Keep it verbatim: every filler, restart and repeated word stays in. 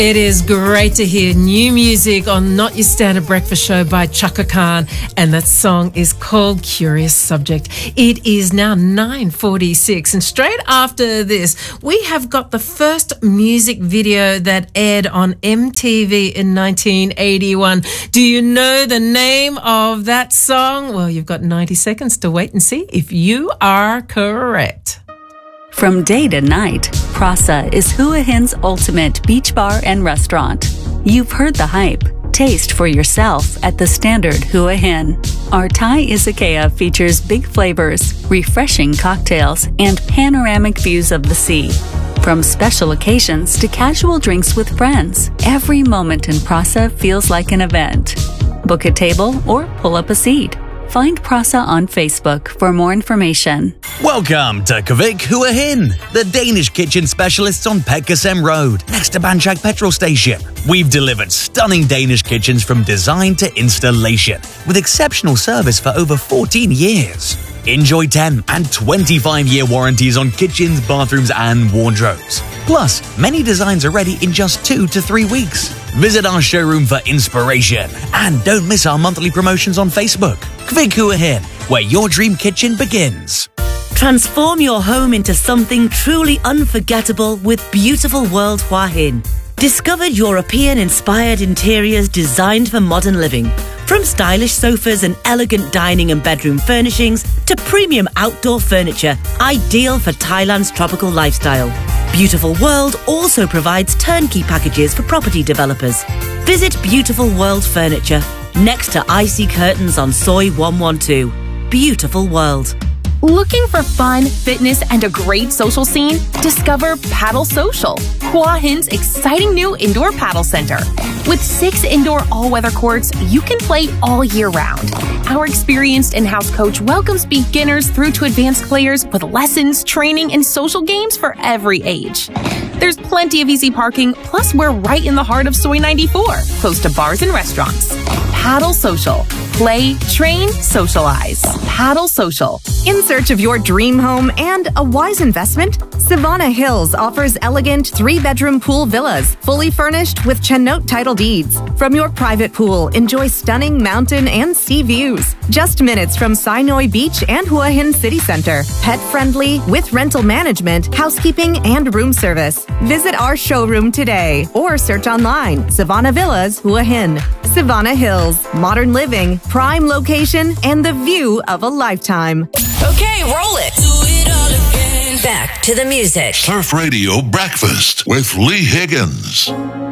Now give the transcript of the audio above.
It is great to hear new music on Not Your Standard Breakfast Show by Chaka Khan, and that song is called Curious Subject. It is now nine forty-six, and straight after this, we have got the first music video that aired on M T V in nineteen eighty-one. Do you know the name of that song? Well, you've got ninety seconds to wait and see if you are correct. From day to night, Prasa is Hua Hin's ultimate beach bar and restaurant. You've heard the hype. Taste for yourself at the standard Hua Hin. Our Thai izakaya features big flavors, refreshing cocktails, and panoramic views of the sea. From special occasions to casual drinks with friends, every moment in Prasa feels like an event. Book a table or pull up a seat. Find Prasa on Facebook for more information. Welcome to Kvik Hua Hin, the Danish kitchen specialists on Petkasem Road, next to Banchak petrol station. We've delivered stunning Danish kitchens from design to installation, with exceptional service for over fourteen years. Enjoy ten and twenty-five year warranties on kitchens, bathrooms and wardrobes. Plus, many designs are ready in just two to three weeks. Visit our showroom for inspiration and don't miss our monthly promotions on Facebook. Kvik Hua Hin, where your dream kitchen begins. Transform your home into something truly unforgettable with Beautiful World Hua Hin. Discover European-inspired interiors designed for modern living. From stylish sofas and elegant dining and bedroom furnishings to premium outdoor furniture, ideal for Thailand's tropical lifestyle. Beautiful World also provides turnkey packages for property developers. Visit Beautiful World Furniture, next to Icy Curtains on Soi one one two. Beautiful World. Looking for fun, fitness, and a great social scene? Discover Paddle Social, Hua Hin's exciting new indoor paddle center. With six indoor all-weather courts, you can play all year round. Our experienced in-house coach welcomes beginners through to advanced players with lessons, training, and social games for every age. There's plenty of easy parking, plus we're right in the heart of Soi ninety-four, close to bars and restaurants. Paddle Social. Play, train, socialize. Paddle Social. In search of your dream home and a wise investment? Savannah Hills offers elegant three-bedroom pool villas, fully furnished with Chennote title deeds. From your private pool, enjoy stunning mountain and sea views. Just minutes from Sinoi Beach and Hua Hin City Center. Pet-friendly, with rental management, housekeeping, and room service. Visit our showroom today or search online, Savannah Villas Hua Hin. Savannah Hills, modern living, prime location, and the view of a lifetime. Okay, roll it. Do it all again. Back to the music. Surf Radio Breakfast with Lee Higgins.